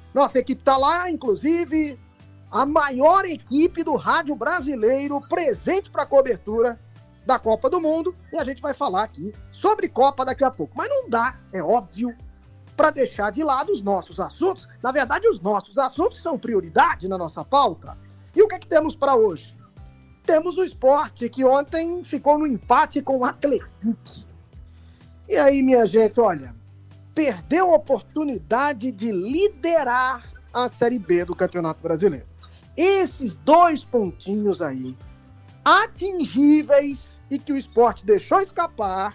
Nossa equipe está lá, inclusive, a maior equipe do rádio brasileiro presente para a cobertura da Copa do Mundo. E a gente vai falar aqui sobre Copa daqui a pouco. Mas não dá, é óbvio, para deixar de lado os nossos assuntos. Na verdade, os nossos assuntos são prioridade na nossa pauta. E o que temos para hoje? Temos o Sport, que ontem ficou no empate com o Atlético. E aí, minha gente, olha, perdeu a oportunidade de liderar a Série B do Campeonato Brasileiro. Esses 2 pontinhos aí, atingíveis e que o Sport deixou escapar,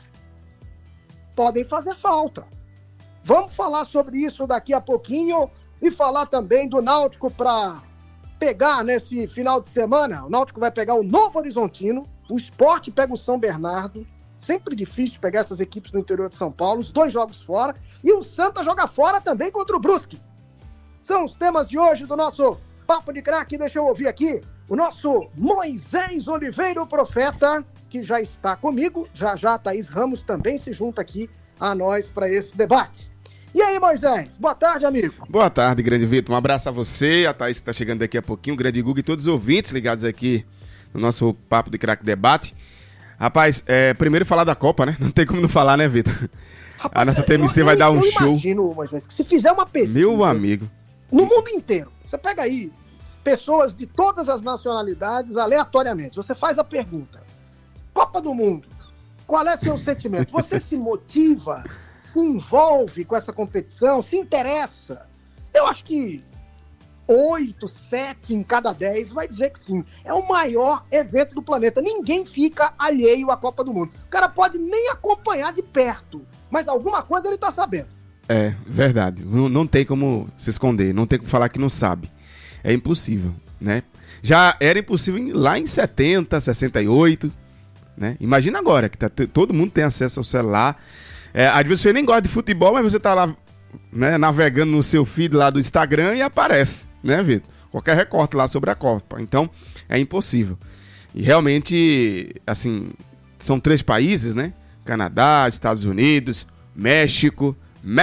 podem fazer falta. Vamos falar sobre isso daqui a pouquinho e falar também do Náutico para pegar nesse final de semana. O Náutico vai pegar o Novo Horizontino, o Sport pega o São Bernardo, sempre difícil pegar essas equipes no interior de São Paulo, os 2 jogos fora, e o Santa joga fora também contra o Brusque. São os temas de hoje do nosso Papo de Craque. Deixa eu ouvir aqui o nosso Moisés Oliveira, o profeta, que já está comigo. Já a Thaís Ramos também se junta aqui a nós para esse debate. E aí, Moisés? Boa tarde, amigo. Boa tarde, grande Vitor. Um abraço a você, a Thaís que está chegando daqui a pouquinho, o grande Guga e todos os ouvintes ligados aqui no nosso Papo de Craque Debate. Rapaz, primeiro falar da Copa, né? Não tem como não falar, né, Vitor? A nossa TMC vai dar um show. Eu imagino, Moisés, que se fizer uma pesquisa... Meu amigo. No mundo inteiro, você pega aí pessoas de todas as nacionalidades, aleatoriamente, você faz a pergunta: Copa do Mundo, qual é seu sentimento? Você se motiva, se envolve com essa competição, se interessa? Eu acho que 8, 7 em cada 10 vai dizer que sim. É o maior evento do planeta. Ninguém fica alheio à Copa do Mundo. O cara pode nem acompanhar de perto, mas alguma coisa ele tá sabendo. É, verdade. Não tem como se esconder, não tem como falar que não sabe. É impossível, né? Já era impossível lá em 70, 68, né? Imagina agora, que todo mundo tem acesso ao celular. Às vezes você nem gosta de futebol, mas você tá lá, né, navegando no seu feed lá do Instagram e aparece, né, Vitor? Qualquer recorte lá sobre a Copa. Então, é impossível. E realmente, assim, são 3 países, né? Canadá, Estados Unidos, México,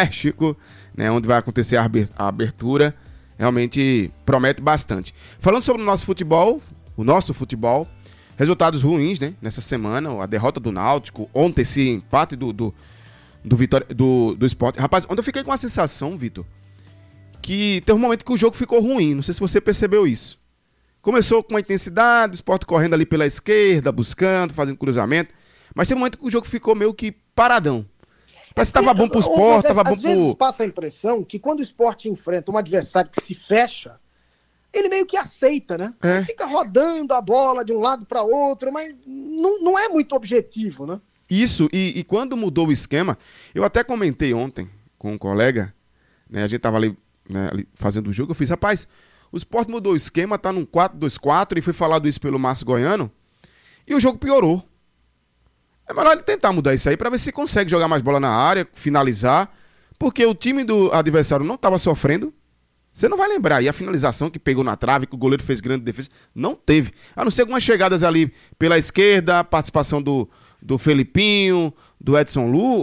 né, onde vai acontecer a abertura. Realmente promete bastante. Falando sobre o nosso futebol, resultados ruins, né, nessa semana, a derrota do Náutico, ontem esse empate do Sport. Rapaz, ontem eu fiquei com a sensação, Vitor, que teve um momento que o jogo ficou ruim, não sei se você percebeu isso. Começou com uma intensidade, o Sport correndo ali pela esquerda, buscando, fazendo cruzamento, mas teve um momento que o jogo ficou meio que paradão. Parece que tava bom pro Sport, tava bom pro... Às vezes passa a impressão que quando o Sport enfrenta um adversário que se fecha, ele meio que aceita, né? Fica rodando a bola de um lado para outro, mas não é muito objetivo, né? Isso, e quando mudou o esquema, eu até comentei ontem com um colega, né? A gente tava ali, né, ali fazendo o jogo, eu fiz, rapaz, o Sport mudou o esquema, tá num 4-2-4, e foi falado isso pelo Márcio Goiano, e o jogo piorou. É melhor ele tentar mudar isso aí para ver se consegue jogar mais bola na área, finalizar, porque o time do adversário não estava sofrendo. Você não vai lembrar. E a finalização que pegou na trave, que o goleiro fez grande defesa, não teve. A não ser algumas chegadas ali pela esquerda, a participação do Felipinho, do Edson Lu,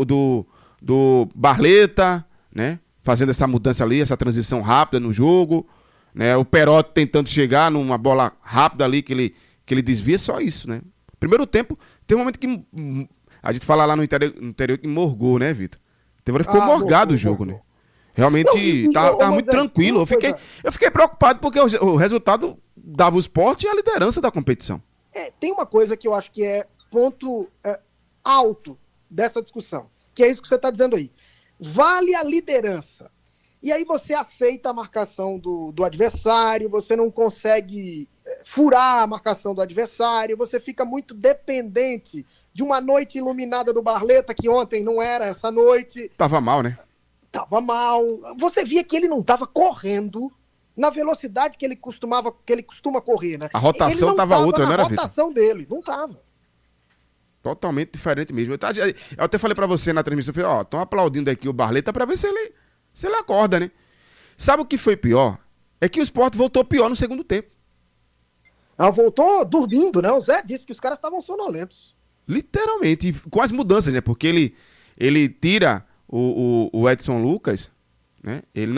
do Barleta, né? Fazendo essa mudança ali, essa transição rápida no jogo, né? O Perotti tentando chegar numa bola rápida ali que ele desvia, só isso, né? Primeiro tempo, tem um momento que a gente fala lá no interior que morgou, né, Vitor? Tem hora que ficou morgado o jogo, né? Realmente tá muito tranquilo. Eu fiquei preocupado porque o resultado dava o Sport e a liderança da competição. Tem uma coisa que eu acho que é ponto alto dessa discussão, que é isso que você está dizendo aí. Vale a liderança. E aí você aceita a marcação do adversário, você não consegue furar a marcação do adversário, você fica muito dependente de uma noite iluminada do Barleta, que ontem não era essa noite. Tava mal, né? Tava mal. Você via que ele não tava correndo na velocidade que ele costuma correr, né? A rotação tava outra, não era, Vitor? A rotação dele, não tava. Totalmente diferente mesmo. Eu até falei pra você na transmissão, eu falei, estão aplaudindo aqui o Barleta pra ver se ele acorda, né? Sabe o que foi pior? É que o Sport voltou pior no segundo tempo. Voltou dormindo, né? O Zé disse que os caras estavam sonolentos. Literalmente, com as mudanças, né? Porque ele tira o Edson Lucas, né? Ele